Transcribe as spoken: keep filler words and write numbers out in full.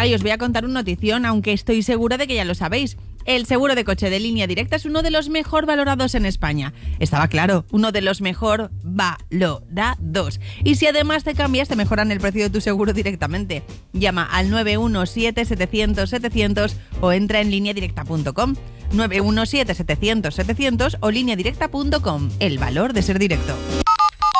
Ah, y os voy a contar una notición, aunque estoy segura de que ya lo sabéis. El seguro de coche de Línea Directa es uno de los mejor valorados en España. Estaba claro, uno de los mejor valorados. Y si además te cambias, te mejoran el precio de tu seguro directamente. Llama al nueve uno siete, setecientos, setecientos o entra en línea directa punto com. nueve uno siete, setecientos, setecientos o línea directa punto com. El valor de ser directo.